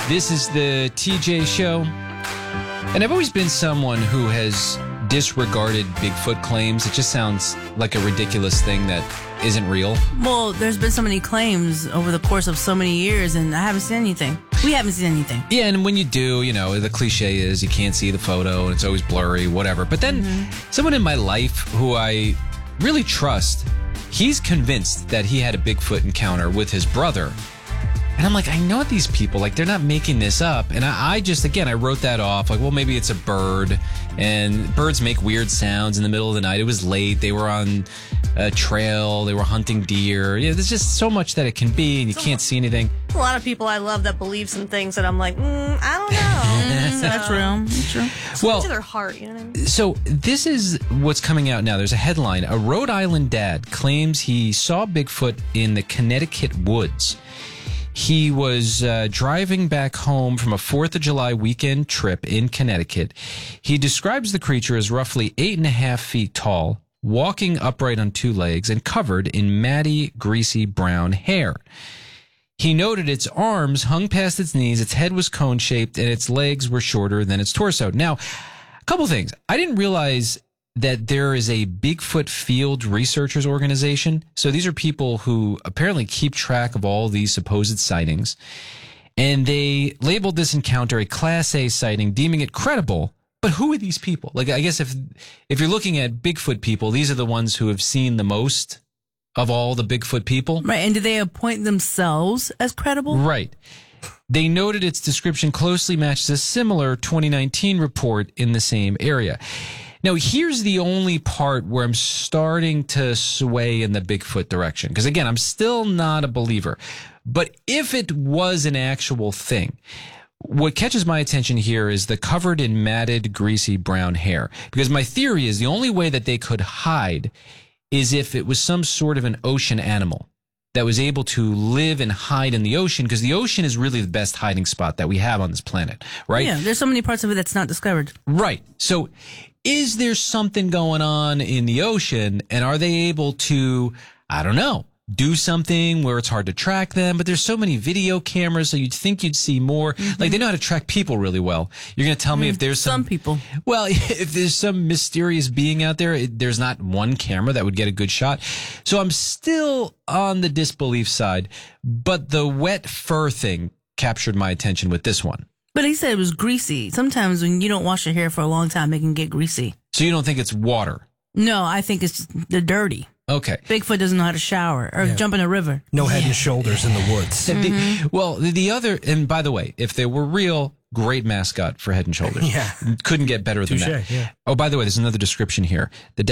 This is the TJ Show. And I've always been someone who has disregarded Bigfoot claims. It just sounds like a ridiculous thing that isn't real. Well, there's been so many claims over the course of so many years, and I haven't seen anything. We haven't seen anything. Yeah, and when you do, the cliche is you can't see the photo and it's always blurry, whatever. But then someone in my life who I really trust, he's convinced that he had a Bigfoot encounter with his brother. And I'm like, I know these people, they're not making this up. And I just, again, I wrote that off. Well, maybe it's a bird. And birds make weird sounds in the middle of the night. It was late. They were on a trail. They were hunting deer. There's just so much that it can be, and you can't see anything. A lot of people I love that believe some things that I'm like, I don't know. That's real. That's true. Well, to their heart, you know what I mean? So this is what's coming out now. There's a headline. A Rhode Island dad claims he saw Bigfoot in the Connecticut woods. He was driving back home from a 4th of July weekend trip in Connecticut. He describes the creature as roughly 8.5 feet tall, walking upright on two legs and covered in matty, greasy brown hair. He noted its arms hung past its knees, its head was cone-shaped, and its legs were shorter than its torso. Now, a couple things. I didn't realize that there is a Bigfoot Field Researchers Organization. So these are people who apparently keep track of all these supposed sightings. And they labeled this encounter a Class A sighting, deeming it credible. But who are these people? I guess if you're looking at Bigfoot people, these are the ones who have seen the most of all the Bigfoot people. Right. And do they appoint themselves as credible? Right. They noted its description closely matches a similar 2019 report in the same area. Now, here's the only part where I'm starting to sway in the Bigfoot direction. Because, again, I'm still not a believer. But if it was an actual thing, what catches my attention here is the covered in matted, greasy brown hair. Because my theory is the only way that they could hide is if it was some sort of an ocean animal that was able to live and hide in the ocean, because the ocean is really the best hiding spot that we have on this planet, right? Yeah, there's so many parts of it that's not discovered. Right. So is there something going on in the ocean, and are they able to, I don't know, do something where it's hard to track them? But there's so many video cameras, so you'd think you'd see more. They know how to track people really well. You're going to tell me if there's some people. Well, if there's some mysterious being out there, there's not one camera that would get a good shot. So I'm still on the disbelief side, but the wet fur thing captured my attention with this one. But he said it was greasy. Sometimes when you don't wash your hair for a long time, it can get greasy. So you don't think it's water? No, I think it's the dirty. Okay. Bigfoot doesn't know how to shower or jump in a river. No head and shoulders in the woods. The other, and by the way, if they were real, great mascot for Head and Shoulders. Yeah. Couldn't get better than that. Yeah. Oh, by the way, there's another description here. The